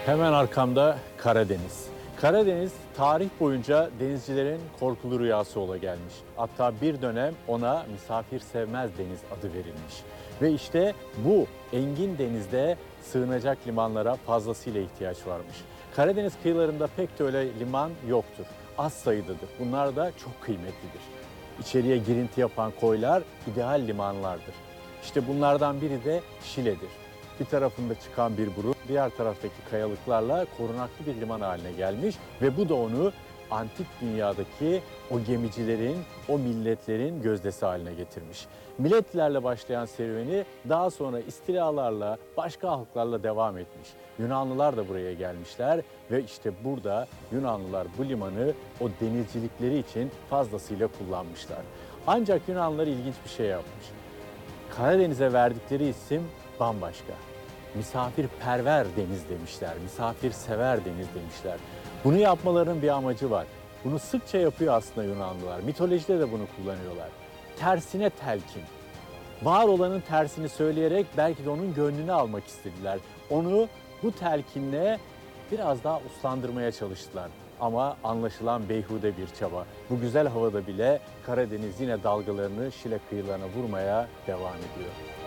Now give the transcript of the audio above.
Hemen arkamda Karadeniz. Karadeniz tarih boyunca denizcilerin korkulu rüyası ola gelmiş. Hatta bir dönem ona misafir sevmez deniz adı verilmiş. Ve işte bu engin denizde sığınacak limanlara fazlasıyla ihtiyaç varmış. Karadeniz kıyılarında pek de öyle liman yoktur. Az sayıdadır. Bunlar da çok kıymetlidir. İçeriye girinti yapan koylar ideal limanlardır. İşte bunlardan biri de Şile'dir. Bir tarafında çıkan bir burun, diğer taraftaki kayalıklarla korunaklı bir liman haline gelmiş ve bu da onu antik dünyadaki o gemicilerin, o milletlerin gözdesi haline getirmiş. Milletlerle başlayan serüveni daha sonra istilalarla, başka halklarla devam etmiş. Yunanlılar da buraya gelmişler ve işte burada Yunanlılar bu limanı o denizcilikleri için fazlasıyla kullanmışlar. Ancak Yunanlılar ilginç bir şey yapmış. Karadeniz'e verdikleri isim bambaşka. Misafirperver deniz demişler, misafirsever deniz demişler. Bunu yapmalarının bir amacı var. Bunu sıkça yapıyor aslında Yunanlılar. Mitolojide de bunu kullanıyorlar. Tersine telkin. Var olanın tersini söyleyerek belki de onun gönlünü almak istediler. Onu bu telkinle biraz daha uslandırmaya çalıştılar. Ama anlaşılan beyhude bir çaba. Bu güzel havada bile Karadeniz yine dalgalarını Şile kıyılarına vurmaya devam ediyor.